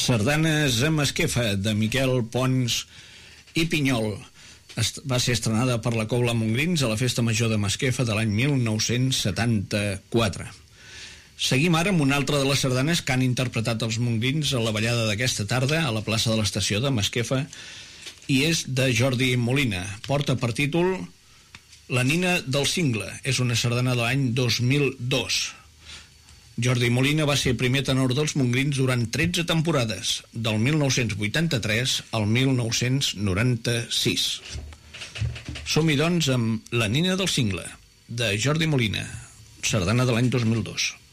Sardanes a Masquefa, de Miquel Pons i Pinyol. Va ser estrenada per la Cobla Montgrins a la Festa Major de Masquefa de l'any 1974. Seguim ara amb una altra de les sardanes que han interpretat els mongrins a la ballada d'aquesta tarda a la plaça de l'Estació de Masquefa, i és de Jordi Molina. Porta per títol La nina del cingle. És una sardana de l'any 2002. Jordi Molina va ser primer tenor dels mongrins durant 13 temporades, del 1983 al 1996. Som-hi, doncs, amb La nina del cingle, de Jordi Molina, sardana de l'any 2002.